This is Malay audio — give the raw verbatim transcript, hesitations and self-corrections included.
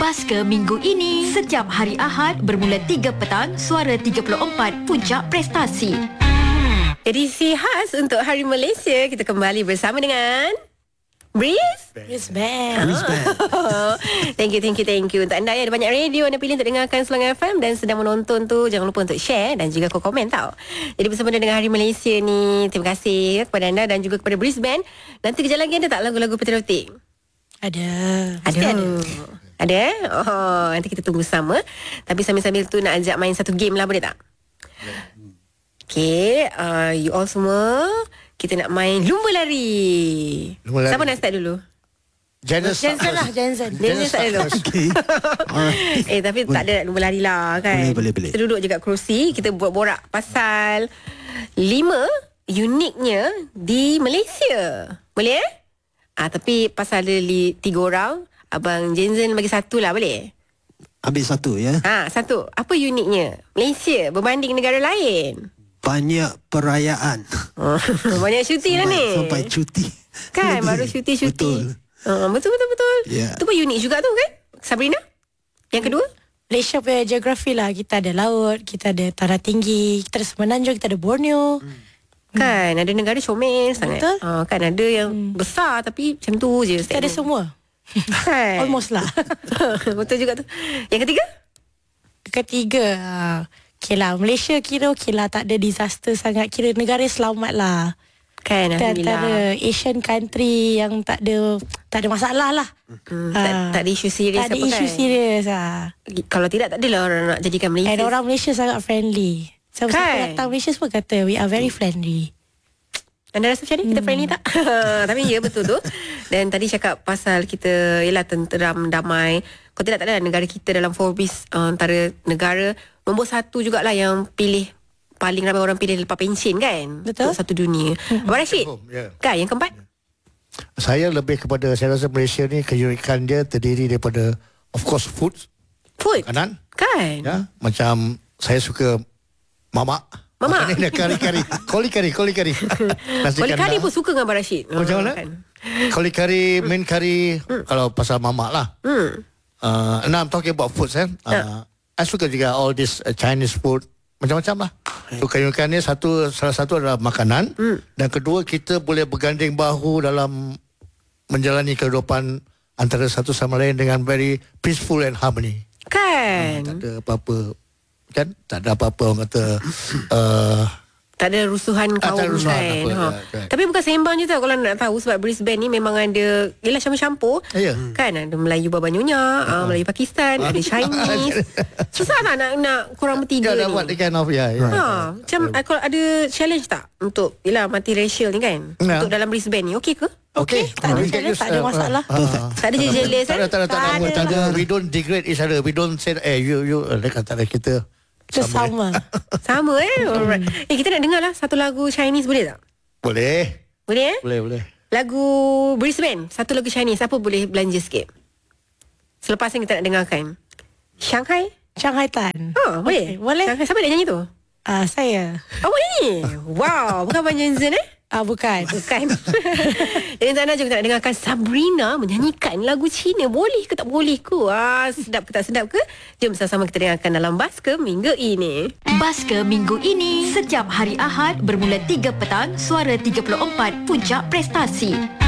Basker minggu ini, setiap hari Ahad bermula tiga petang, Suara tiga puluh empat, Puncak Prestasi. Edisi khas untuk Hari Malaysia, kita kembali bersama dengan Breeze Breeze Band. Breeze Band. Thank you, thank you, thank you. Untuk anda yang ada banyak radio anda pilih untuk dengarkan Selangor F M dan sedang menonton tu, jangan lupa untuk share dan juga komen tau. Jadi bersama dengan Hari Malaysia ni, terima kasih kepada anda dan juga kepada Breeze Band. Nanti kejap lagi ada tak lagu-lagu patriotik? Ada. Ada. Ada. Ada eh? Oh, nanti kita tunggu sama. Tapi sambil-sambil tu nak ajak main satu game lah, boleh tak? Okay, uh, you all semua, kita nak main lumba lari. Lumba lari. Siapa nak start dulu? Jensen Jensen lah, Jensen. Jensen start dulu. Okay. Eh, tapi tak ada lumba lari lah kan. Boleh, boleh, boleh. Kita duduk je kat kerusi, kita buat borak pasal lima uniknya di Malaysia. Boleh eh? Ah, tapi pasal ada li, tiga orang, Abang Jensen bagi satu lah, boleh? Ambil satu ya. Ha, satu. Apa uniknya Malaysia berbanding negara lain? Banyak perayaan. Oh, banyak cuti lah ni. Sampai cuti. Kan, baru cuti-cuti. Betul. Uh, betul, betul, betul. Yeah. Itu pun unik juga tu kan? Sabrina? Yang kedua? Malaysia punya geografi lah. Kita ada laut, kita ada tanah tinggi, kita ada semenanjung, kita ada Borneo. Hmm. Kan, ada negara comel sangat. Betul. Uh, kan, ada yang hmm. besar tapi macam tu je. Kita ada semua. Kan? Almost lah. Betul juga tu. Yang ketiga? Ketiga, uh, okay lah, Malaysia kira okay lah, tak ada disaster sangat. Kira negara selamat lah. Kan, Dan Alhamdulillah. antara Asian country yang tak ada tak ada masalah lah. Hmm, uh, tak, tak ada isu serius Tak ada apa isu kan? serius lah. Kalau tidak, tak adalah orang nak jadikan Malaysia. And orang Malaysia sangat friendly. Siapa-siapa Kan? datang Malaysia semua kata we are very friendly. Anda rasa macam ni? Kita friendly tak? Tapi ya, betul tu. Dan tadi cakap pasal kita, yelah, tenteram, damai. Kalau tidak, tak ada negara kita dalam Forbes uh, antara negara nombor satu jugalah yang pilih, paling ramai orang pilih lepas pension kan? Betul. Untuk satu dunia. Abang Rashid? Ya. Kan, yang keempat? Saya lebih kepada, saya rasa Malaysia ni keunikan dia terdiri daripada, of course, food, Food. makanan. Kan? Ya, macam saya suka mamak. Mamak? Makan ni kari-kari. Koli kari, koli kari. Nasi Kuali kari kandar. pun suka dengan Abang Rashid. Oh, macam mana? Kan? Koli kari, main kari. Hmm. Kalau pasal mamak lah. Hmm. Uh, now I'm talking about food, eh. Uh, I suka juga all this uh, Chinese food. Macam-macam lah. So, keunikan ni satu, salah satu adalah makanan. Hmm. Dan kedua, kita boleh berganding bahu dalam menjalani kehidupan antara satu sama lain dengan very peaceful and harmony. Kan? Uh, tak ada apa-apa. Kan? Tak ada apa-apa orang kata... Uh, Tak ada rusuhan Tak kaum ada rusuhan kan. apa, Ha. ya, kan. Tapi bukan sembang je tau kalau nak tahu, sebab Brisbane ni memang ada, yelah, campur-campur. Ya. Kan, ada Melayu Babanyonya, uh, Melayu Pakistan, ada Chinese. Susah tak nak nak korang bertiga Dia dah ni? buat kind of, ya. ya. Ha, macam uh, kalau ada challenge tak untuk, yelah, multiracial ni kan? Ya. Untuk dalam Brisbane ni, okey ke? Okay. Tak ada challenge, tak ada masalah. Tak ada jealous Tak ada, kan? tak ada, tak ada. Tak ada Tak ada. lah. We don't degrade each other. We don't say, eh, you, you. Dia kata kita. Kita sama. sama. Sama eh? Alright. Eh, kita nak dengar lah satu lagu Chinese, boleh tak? Boleh. Boleh eh? Boleh, boleh. Lagu Brisbane, satu lagu Chinese, apa boleh belanja sikit? Selepas ni kita nak dengarkan Shanghai. Shanghai Tan. Oh, boleh? Okay, boleh. Shanghai. Siapa nak nyanyi tu? Ah, saya. Awak nyanyi? Wow, bukan Abang Jensen eh? Ah, bukan. Bukan. Jadi untuk anda, jom kita nak dengarkan Sabrina menyanyikan lagu Cina. Boleh ke tak boleh ke? Ah, sedap ke tak sedap ke? Jom sama-sama kita dengarkan dalam Basker minggu ini. Basker minggu ini, setiap hari Ahad bermula tiga petang, Suara tiga puluh empat, Puncak Prestasi.